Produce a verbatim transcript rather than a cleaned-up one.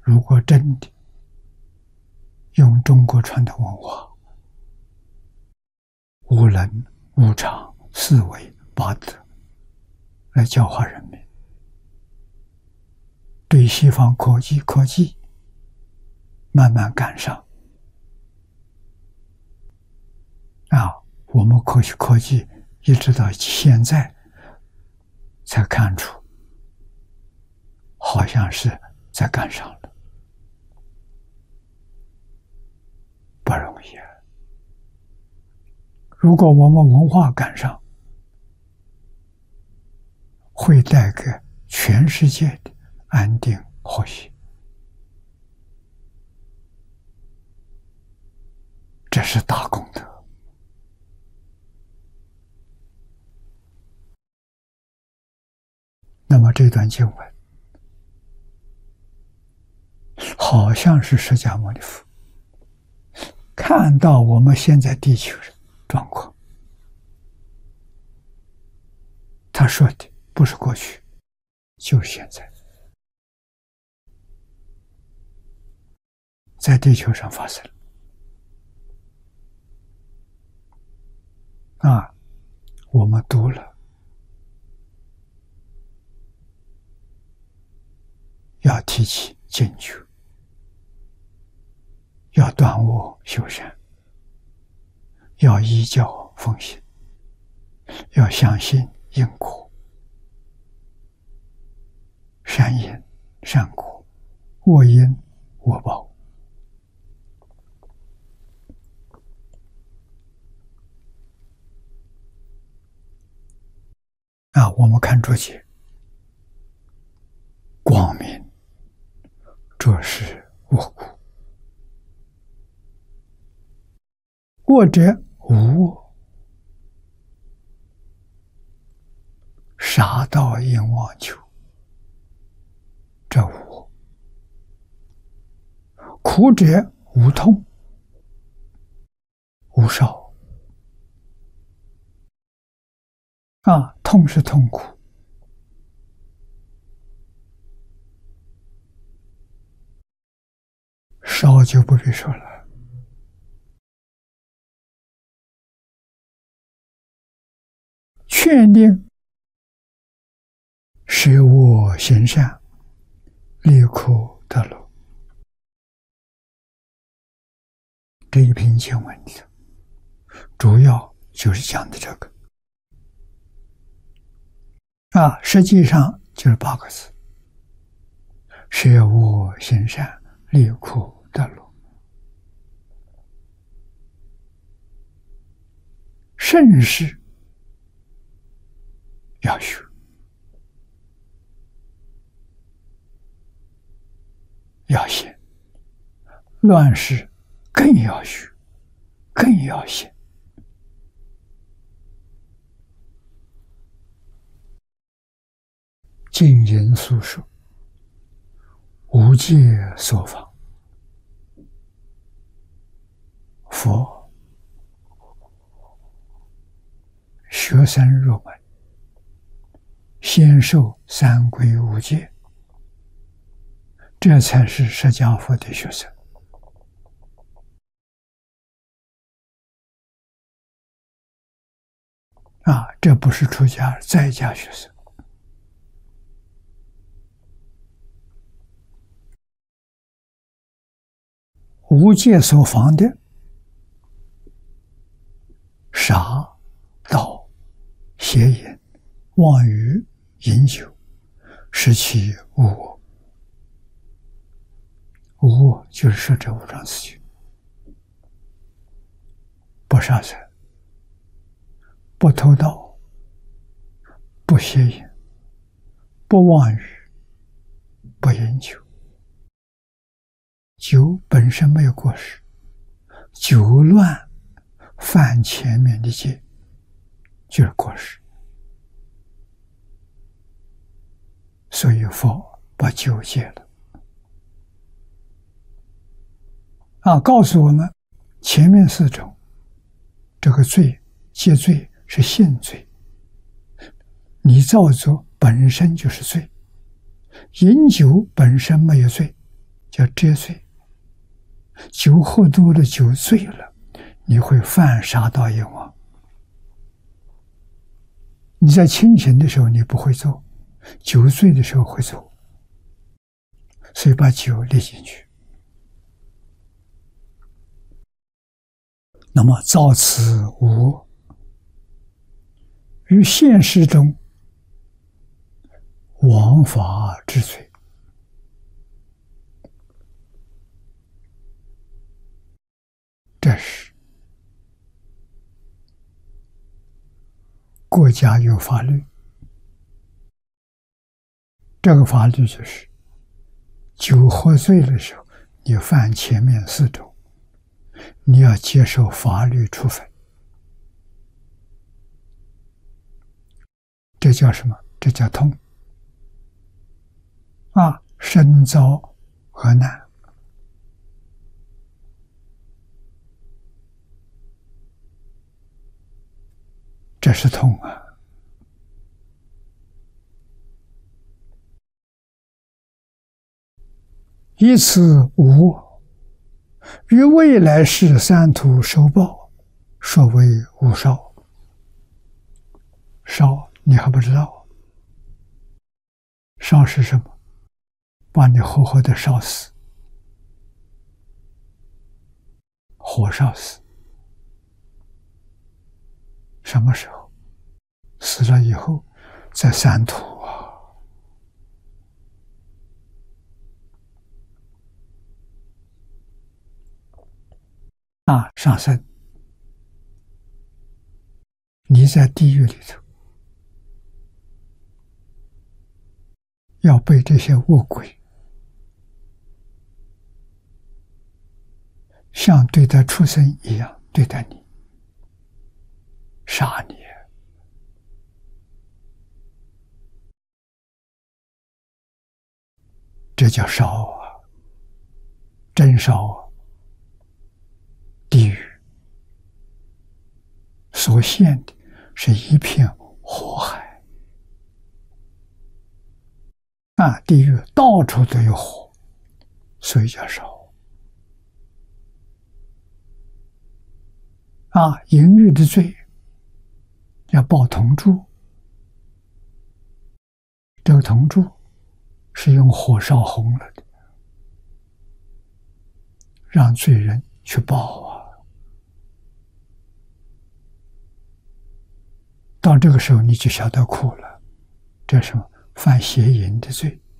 如果真的用中国传统文化，无能、无常、四维、八德来教化人民，对西方科技科技慢慢赶上啊，我们科学科技一直到现在才看出，好像是在赶上了，不容易啊。如果我们文化赶上，会带给全世界的安定和谐，这是大功德。那么这段经文好像是释迦牟尼佛看到我们现在地球人状况，他说的不是过去，就是现在，在地球上发生啊，我们读了，要提起警觉，要断恶修善，要依教奉行，要相信因果，善因善果，恶因恶报。啊，我们看注解，光明这是恶故，恶者无恶，杀盗淫妄求，这无恶。苦者无痛，无少。啊，痛是痛苦，少就不必说了。劝令使我行善，立苦得乐。这一篇经文里主要就是讲的这个啊，实际上就是八个字：使我行善，立苦得乐。盛世要学，要行；乱世更要学，更要行。经言述说，无界所访，佛学生入门，先受三归五戒，这才是释迦佛的学生。啊，这不是出家在家学生。无戒所防的杀、盗、邪淫、妄语、饮酒，是其无我。无我就是说这五桩事情：不杀生，不偷盗，不邪淫，不妄语，不饮酒。酒本身没有过失，酒乱犯前面的戒，就是过失。所以佛把酒戒了。啊，告诉我们前面四种，这个罪戒罪是性罪，你造作本身就是罪，饮酒本身没有罪， 叫遮罪。酒喝多了，酒醉了，你会犯杀盗淫妄。你在清醒的时候你不会做，酒醉的时候会做，所以把酒列进去。那么造此无我，于现实中枉法之罪。这是国家有法律，这个法律就是酒喝醉的时候，你犯前面四种，你要接受法律处分。这叫什么？这叫痛啊！身遭恶难。这是痛啊！以此无我，于未来世三途受报，说为无烧。烧你还不知道，烧是什么？把你活活的烧死，火烧死。什么时候？死了以后，在三途啊！啊，上身，你在地狱里头，要被这些恶鬼像对待畜生一样对待你，杀你。这叫烧啊，真烧啊！地狱所现的是一片火海啊！地狱到处都有火，所以叫烧啊！淫欲的罪要报铜柱，这个铜柱是用火烧红了的，让罪人去报啊！到这个时候你就晓得苦了，这是什么？犯邪淫的罪。